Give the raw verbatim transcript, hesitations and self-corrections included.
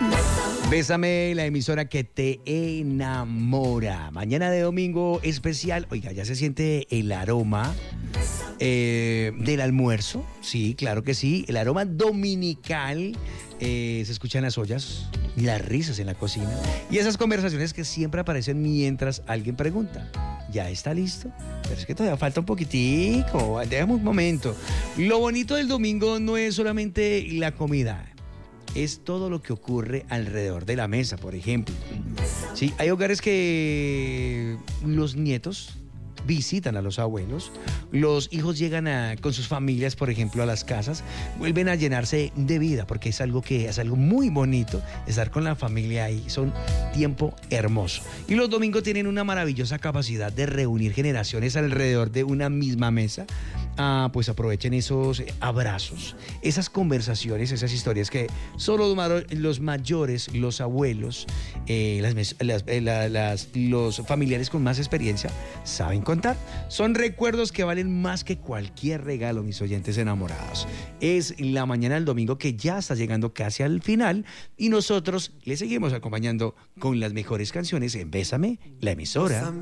Bésame, la emisora que te enamora. Mañana de domingo especial. Oiga, ya se siente el aroma eh, del almuerzo. Sí, claro que sí. El aroma dominical. Eh, se escuchan las ollas y las risas en la cocina. Y esas conversaciones que siempre aparecen mientras alguien pregunta. ¿Ya está listo? Pero es que todavía falta un poquitico. Déjame un momento. Lo bonito del domingo no es solamente la comida. Es todo lo que ocurre alrededor de la mesa, por ejemplo. Sí, hay hogares que los nietos visitan a los abuelos, los hijos llegan a, con sus familias, por ejemplo, a las casas, vuelven a llenarse de vida, porque es algo que es algo muy bonito, estar con la familia ahí, son tiempo hermoso. Y los domingos tienen una maravillosa capacidad de reunir generaciones alrededor de una misma mesa. Ah, pues aprovechen esos abrazos, esas conversaciones, esas historias que solo los mayores, los abuelos, eh, las, las, eh, la, las, los familiares con más experiencia saben contar. Son recuerdos que valen más que cualquier regalo, mis oyentes enamorados. Es la mañana del domingo que ya está llegando casi al final y nosotros les seguimos acompañando con las mejores canciones en Bésame, la emisora.